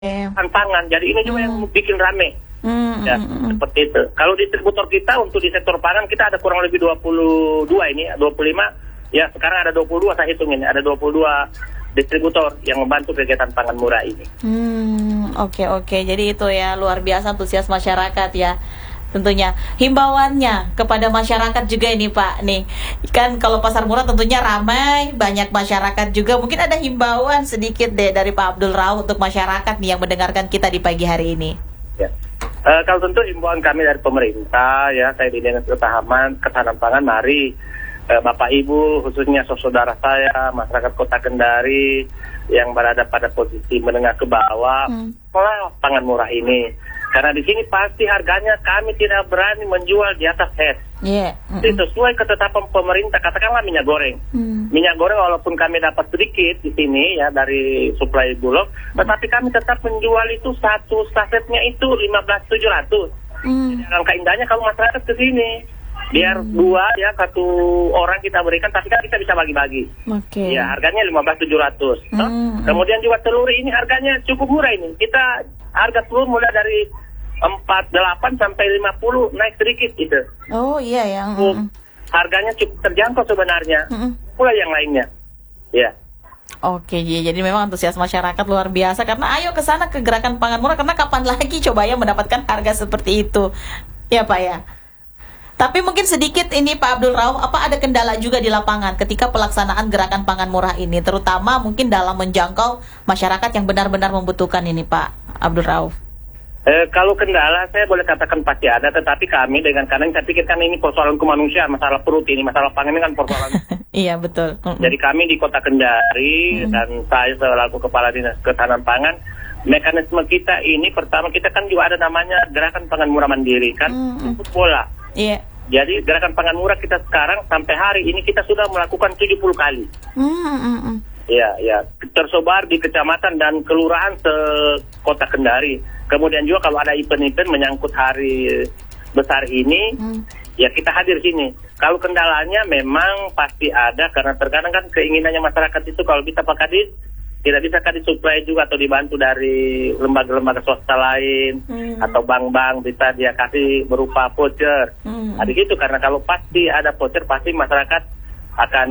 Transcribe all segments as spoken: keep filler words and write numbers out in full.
pangan. Jadi ini juga hmm. yang bikin rame. Hmm, ya, hmm, seperti itu. Kalau distributor kita untuk di sektor pangan kita ada kurang lebih dua puluh dua ini, dua puluh lima. Ya, sekarang ada dua puluh dua saya hitungin. Ada dua puluh dua distributor yang membantu kegiatan pangan murah ini. Hmm, oke okay, oke. Okay. Jadi itu ya luar biasa antusias masyarakat ya. Tentunya himbauannya kepada masyarakat juga ini Pak nih, kan kalau pasar murah tentunya ramai, banyak masyarakat juga. Mungkin ada himbauan sedikit deh dari Pak Abdul Rauf untuk masyarakat nih yang mendengarkan kita di pagi hari ini. Ya. Uh, kalau tentu himbauan kami dari pemerintah ya, saya di Dinas Ketahanan Ketahanan Pangan, mari uh, Bapak Ibu khususnya saudara saya masyarakat Kota Kendari yang berada pada posisi menengah ke bawah, hmm. pangan murah ini. Karena di sini pasti harganya kami tidak berani menjual di atas head. Iya. Yeah. Mm-hmm. Sesuai ketetapan pemerintah, katakanlah minyak goreng. Mm. Minyak goreng walaupun kami dapat sedikit di sini ya dari suplai Bulog, mm. tetapi kami tetap menjual itu satu sasetnya itu lima belas ribu tujuh ratus. Mm. Jadi angka indahnya kalau masyarakat ke sini biar mm. dua ya satu orang kita berikan, tapi kan kita bisa bagi-bagi. Oke. Okay. Ya harganya lima belas ribu tujuh ratus. Mm. Kemudian juga telur ini harganya cukup murah ini. Kita harga telur mulai dari empat puluh delapan sampai lima puluh, naik sedikit gitu. Oh iya ya. Mm. Harganya cukup terjangkau sebenarnya. Mm. Pula yang lainnya. Ya. Oke, jadi memang antusias masyarakat luar biasa karena ayo ke sana ke gerakan pangan murah, karena kapan lagi coba ya mendapatkan harga seperti itu. Ya Pak ya. Tapi mungkin sedikit ini Pak Abdul Rauf, apa ada kendala juga di lapangan ketika pelaksanaan gerakan pangan murah ini, terutama mungkin dalam menjangkau masyarakat yang benar-benar membutuhkan ini Pak Abdul Rauf? Eh, kalau kendala saya boleh katakan pasti ada, tetapi kami dengan karena saya pikirkan ini persoalan kemanusiaan, masalah perut ini, masalah pangan ini kan persoalan. Iya betul. Mm-hmm. Jadi kami di Kota Kendari mm-hmm. dan saya selaku Kepala Dinas Ketahanan Pangan, mekanisme kita ini pertama kita kan juga ada namanya gerakan pangan murah mandiri kan, mm-hmm. bola. Iya. Yeah. Jadi gerakan pangan murah kita sekarang sampai hari ini kita sudah melakukan tujuh puluh kali. Mm-hmm. Ya, ya, tersebar di kecamatan dan kelurahan se-Kota Kendari. Kemudian juga kalau ada event-event menyangkut hari besar ini, hmm. ya kita hadir sini. Kalau kendalanya memang pasti ada, karena terkadang kan keinginannya masyarakat itu kalau bisa Pak Kadis, tidak bisa Kadis supply juga atau dibantu dari lembaga-lembaga swasta lain, hmm. atau bank-bank bisa dia kasih berupa voucher. Hmm. Nah, gitu, karena kalau pasti ada voucher, pasti masyarakat akan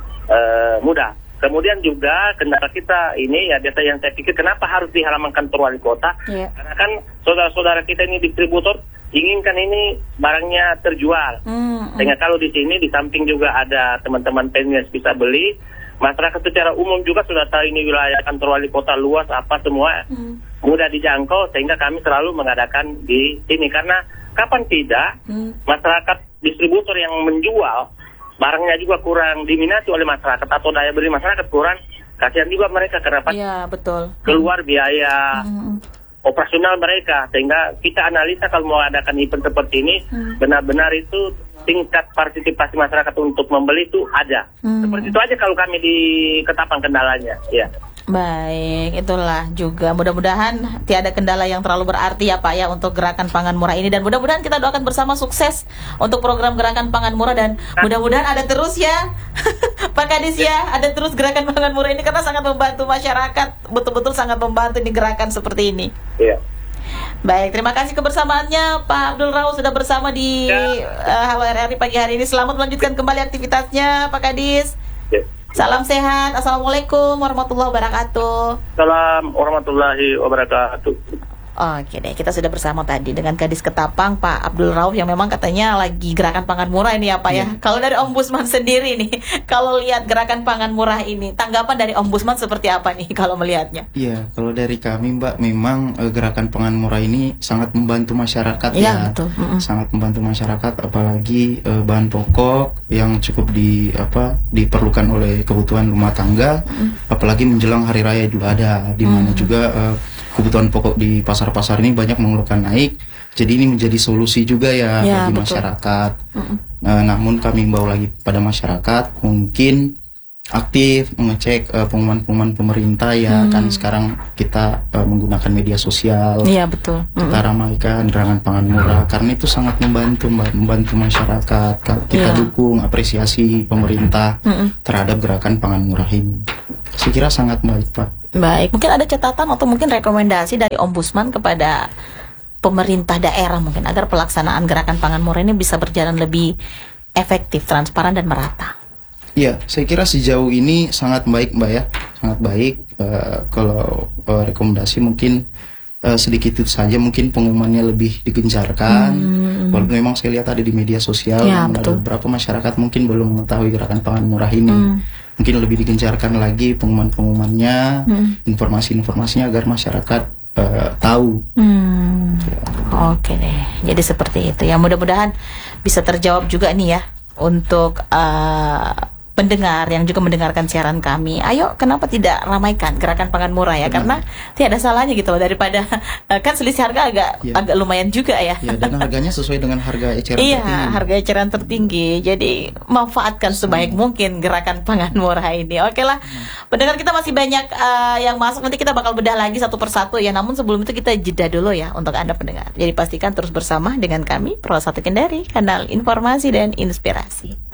uh, mudah. Kemudian juga kendala kita ini ya biasa yang saya pikir kenapa harus di halaman kantor wali kota? Yeah. Karena kan saudara-saudara kita ini distributor inginkan ini barangnya terjual. Mm-hmm. Sehingga kalau di sini di samping juga ada teman-teman penias bisa beli, masyarakat secara umum juga sudah tahu ini wilayah kantor wali kota luas apa semua mm. mudah dijangkau, sehingga kami selalu mengadakan di sini karena kapan tidak mm. masyarakat distributor yang menjual barangnya juga kurang diminati oleh masyarakat atau daya beli masyarakat kurang, kasihan juga mereka karena ya, betul. keluar biaya hmm. operasional mereka, sehingga kita analisa kalau mau adakan event seperti ini hmm. benar-benar itu tingkat partisipasi masyarakat untuk membeli itu ada. Hmm. Seperti itu aja kalau kami di Ketapang kendalanya, ya. Baik, itulah juga mudah-mudahan tiada kendala yang terlalu berarti ya Pak ya untuk gerakan pangan murah ini, dan mudah-mudahan kita doakan bersama sukses untuk program gerakan pangan murah, dan mudah-mudahan ada terus ya Pak Kadis ya, ada terus gerakan pangan murah ini karena sangat membantu masyarakat, betul-betul sangat membantu di gerakan seperti ini. Iya. Baik, terima kasih kebersamaannya Pak Abdul Rauf sudah bersama di ya. uh, Halo R R I pagi hari ini. Selamat melanjutkan kembali aktivitasnya Pak Kadis. Ya. Salam sehat. Assalamualaikum warahmatullahi wabarakatuh. Salam warahmatullahi wabarakatuh. Oke deh, kita sudah bersama tadi dengan Kadis Ketapang Pak Abdul Rauf yang memang katanya lagi gerakan pangan murah ini ya Pak ya. Yeah. Kalau dari Ombudsman sendiri nih, kalau lihat gerakan pangan murah ini, tanggapan dari Ombudsman seperti apa nih kalau melihatnya? Iya, yeah, kalau dari kami Mbak, memang uh, gerakan pangan murah ini sangat membantu masyarakat yeah, ya. Betul. Mm-hmm. Sangat membantu masyarakat, apalagi uh, bahan pokok yang cukup di apa diperlukan oleh kebutuhan rumah tangga, mm-hmm. apalagi menjelang hari raya juga ada, di mana mm-hmm. juga uh, kebutuhan pokok di pasar-pasar ini banyak mengeluhkan naik, jadi ini menjadi solusi juga ya, ya bagi betul. masyarakat. Mm-hmm. Nah, namun kami imbau lagi pada masyarakat mungkin aktif mengecek uh, pengumuman-pengumuman pemerintah ya, mm. kan sekarang kita uh, menggunakan media sosial. Iya betul. Kita mm-hmm. ramaikan gerakan pangan murah karena itu sangat membantu membantu masyarakat. Kita yeah. dukung apresiasi pemerintah mm-hmm. terhadap gerakan pangan murah ini. Saya kira sangat baik Pak. Baik, mungkin ada catatan atau mungkin rekomendasi dari Ombudsman kepada pemerintah daerah mungkin agar pelaksanaan gerakan pangan murah ini bisa berjalan lebih efektif, transparan dan merata. Iya, saya kira sejauh ini sangat baik Mbak ya, sangat baik. Uh, kalau uh, rekomendasi mungkin uh, sedikit itu saja, mungkin pengumumannya lebih digencarkan. Hmm. Walaupun memang saya lihat ada di media sosial, ya, ada beberapa masyarakat mungkin belum mengetahui gerakan pangan murah ini. Hmm. Mungkin lebih digencarkan lagi pengumuman-pengumumannya, hmm. informasi-informasinya agar masyarakat uh, tahu. Hmm. Ya. Oke deh, jadi seperti itu. Ya mudah-mudahan bisa terjawab juga nih ya untuk uh, pendengar yang juga mendengarkan siaran kami. Ayo, kenapa tidak ramaikan gerakan pangan murah ya? Benar. Karena tidak ada salahnya gitu loh, daripada kan selisih harga agak ya. agak lumayan juga ya. Ya, dan harganya sesuai dengan harga eceran iya, tertinggi. Iya, harga eceran tertinggi. Jadi manfaatkan sebaik hmm. mungkin gerakan pangan murah ini. Oke lah, hmm. pendengar kita masih banyak uh, yang masuk. Nanti kita bakal bedah lagi satu persatu ya. Namun sebelum itu kita jeda dulu ya untuk Anda pendengar. Jadi pastikan terus bersama dengan kami Pro satu Kendari, kanal informasi dan inspirasi.